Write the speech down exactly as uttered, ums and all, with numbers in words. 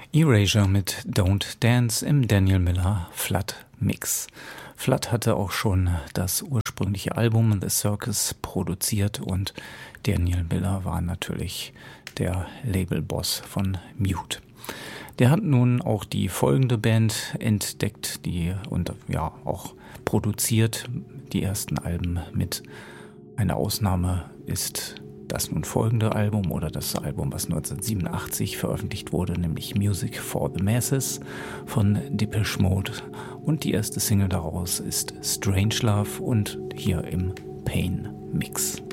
Erasure mit Don't Dance im Daniel Miller Flood Mix. Flood hatte auch schon das ursprüngliche Album The Circus produziert und Daniel Miller war natürlich der Labelboss von Mute. Der hat nun auch die folgende Band entdeckt, die und ja auch produziert die ersten Alben mit. Eine Ausnahme ist das nun folgende Album oder das Album, was neunzehnhundertsiebenundachtzig veröffentlicht wurde, nämlich Music for the Masses von Depeche Mode. Und die erste Single daraus ist Strangelove und hier im Pain Mix.